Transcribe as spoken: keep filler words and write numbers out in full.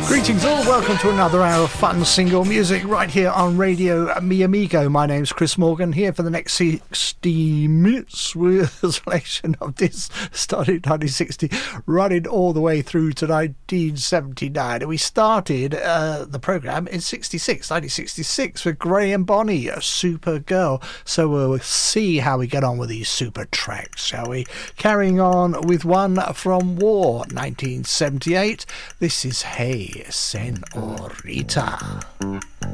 Greetings all, welcome to another hour of fun single music right here on Radio Mi Amigo. My name's Chris Morgan, here for the next sixty minutes with a selection of this, started in nineteen sixty, running all the way through to nineteen seventy-nine. And we started uh, the programme in sixty-six, nineteen sixty-six with Graham Bonney, a Super Girl. So we'll see how we get on with these super tracks, shall we? Carrying on with one from War, nineteen seventy-eight. This is Hey Senorita.